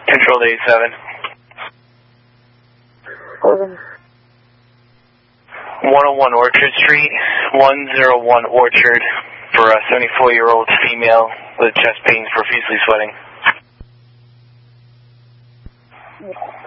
Control to 87. Hold on. 101 Orchard Street, 101 Orchard, for a 74-year-old female with chest pains, profusely sweating.